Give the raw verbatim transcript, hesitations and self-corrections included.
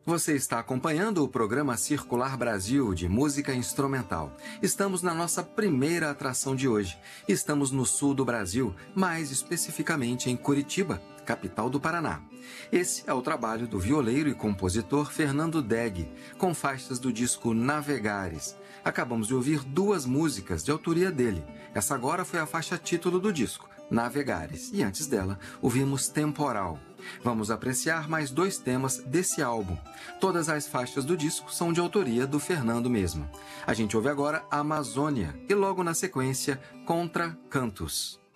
Você está acompanhando o programa Circular Brasil de música instrumental. Estamos na nossa primeira atração de hoje. Estamos no sul do Brasil, mais especificamente em Curitiba, capital do Paraná. Esse é o trabalho do violeiro e compositor Fernando Deg, com faixas do disco Navegares. Acabamos de ouvir duas músicas de autoria dele. Essa agora foi a faixa título do disco, Navegares, e antes dela ouvimos Temporal. Vamos apreciar mais dois temas desse álbum. Todas as faixas do disco são de autoria do Fernando mesmo. A gente ouve agora Amazônia e logo na sequência Contra Cantos.